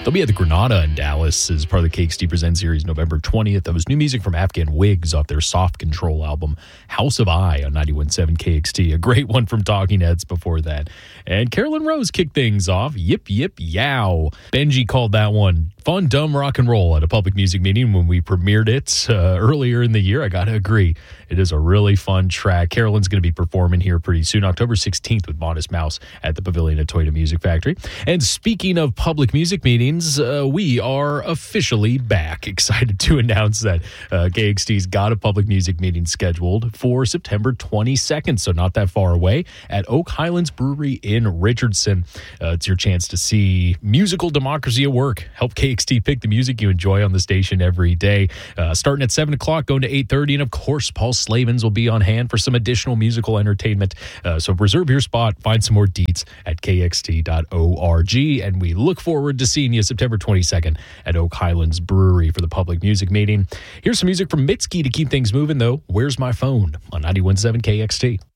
They'll be at the Granada in Dallas as part of the KXT Presents series November 20th. That was new music from Afghan Wigs off their Soft Control album, House of I on 91.7 KXT. A great one from Talking Heads before that. And Carolyn Rose kicked things off, Yip Yip Yow. Benji called that one fun, dumb rock and roll at a public music meeting when we premiered it earlier in the year. I got to agree. It is a really fun track. Carolyn's going to be performing here pretty soon, October 16th with Modest Mouse at the Pavilion at Toyota Music Factory. And speaking of public music meetings, we are officially back. Excited to announce that KXT's got a public music meeting scheduled for September 22nd, so not that far away, at Oak Highlands Brewery in Richardson. It's your chance to see musical democracy at work. Help KXT pick the music you enjoy on the station every day. Starting at 7 o'clock, going to 8:30, and of course, Paul Slavens will be on hand for some additional musical entertainment. So reserve your spot. Find some more deets at kxt.org, and we look forward to seeing you September 22nd at Oak Highlands Brewery for the public music meeting. Here's some music from Mitski to keep things moving, though. Where's My Phone on 91.7 KXT.